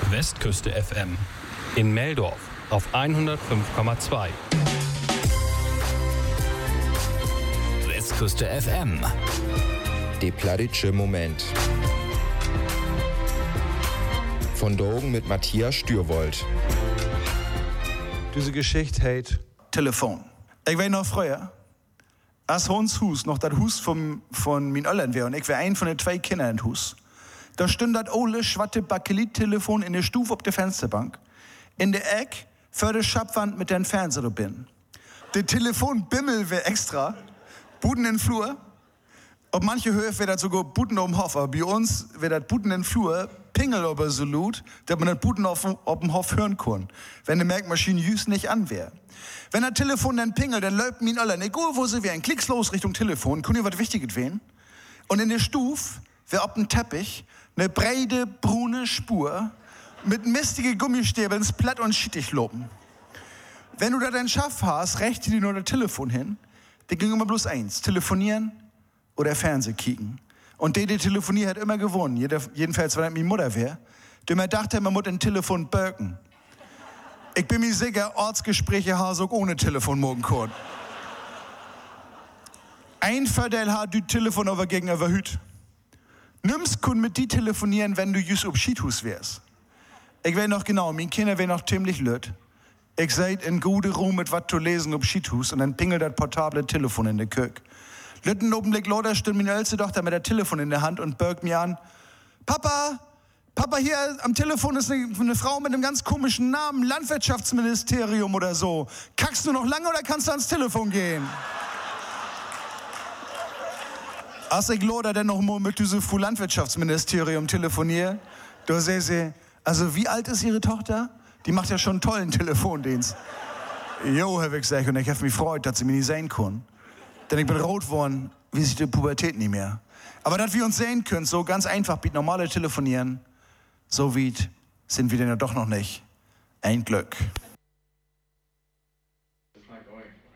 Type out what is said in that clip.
Westküste FM. In Meldorf auf 105,2. Westküste FM. Der plattitsche Moment. Von Drogen mit Matthias Stürwold. Diese Geschichte heißt Telefon. Ich weiß noch früher, als Hons Hus noch das Hus von min Öllern wäre und ich wäre ein von den 2 Kindern im Hus. Da stund das ole schwatte Bakelit-Telefon in der Stufe auf der Fensterbank. In der Eck für die Schapwand mit den Fernseher bin. Der Telefonbimmel wäre extra. Buden in den Flur. Ob manche Höfe wäre das sogar Buden um Hof, aber bei uns wäre das Buden in den Flur, Pingel aber so laut, dass man das Buden auf dem Hof hören kann, wenn die Merkmaschine jüst nicht an wäre. Wenn das Telefon dann pingelt, dann läuft min alle, egal wo sie wären, klickslos Richtung Telefon, können ihr was Wichtiges wählen. Und in der Stuf wäre auf dem Teppich eine breite, brune Spur mit mistige Gummistäbeln platt und schittig loben. Wenn du da dein Schaff hast, rechte dir nur das Telefon hin, dann ging immer bloß eins, telefonieren oder Fernseh kicken. Und der telefoniert hat immer gewonnen, jedenfalls, wenn das meine Mutter wäre. Der mir dachte, man muss ein Telefon birken. Ich bin mir sicher, Ortsgespräche haben auch ohne Telefon morgen können. Ein Vorteil hat du Telefon aber gegenüber Hüt. Nimmst kun mit die telefonieren, wenn du just ob Skihus wärst. Ich weiß noch genau, meine Kinder wären noch ziemlich lüt. Ich seid in gute Ruhe mit wat zu lesen ob Skihus und dann pingelt das portable Telefon in der Kök. Lütten Augenblick lauter stimmt meine älteste Tochter mit der Telefon in der Hand und birgt mir an. Papa, hier am Telefon ist eine Frau mit einem ganz komischen Namen, Landwirtschaftsministerium oder so. Kackst du noch lange oder kannst du ans Telefon gehen? Als ich lauter denn noch mal mit diesem Landwirtschaftsministerium telefoniere, da sehe sie, also wie alt ist ihre Tochter? Die macht ja schon einen tollen Telefondienst. Jo, Herr Wicksech, und ich habe mich gefreut, dass sie mir nicht sehen können. Denn ich bin rot geworden, wie sich die Pubertät nicht mehr. Aber dass wir uns sehen können, so ganz einfach, wie normale telefonieren, so wie sind wir denn ja doch noch nicht. Ein Glück.